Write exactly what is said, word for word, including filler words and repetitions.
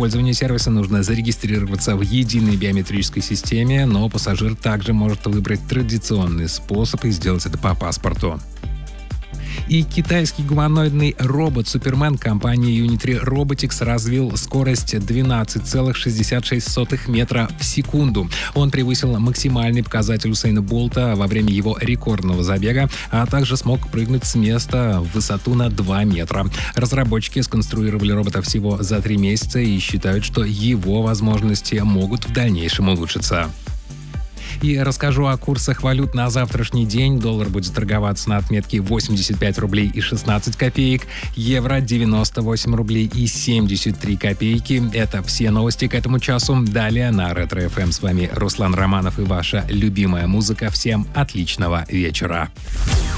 использования сервиса нужно зарегистрироваться в единой биометрической системе, но пассажир также может выбрать традиционный способ и сделать это по паспорту. И китайский гуманоидный робот Супермен компании Unitree Robotics развил скорость двенадцать целых шестьдесят шесть сотых метра в секунду. Он превысил максимальный показатель Усейна Болта во время его рекордного забега, а также смог прыгнуть с места в высоту на два метра. Разработчики сконструировали робота всего за три месяца и считают, что его возможности могут в дальнейшем улучшиться. И расскажу о курсах валют на завтрашний день. Доллар будет торговаться на отметке восемьдесят пять рублей и шестнадцать копеек, евро девяносто восемь рублей и семьдесят три копейки. Это все новости к этому часу. Далее на Ретро эф эм с вами Руслан Романов и ваша любимая музыка. Всем отличного вечера.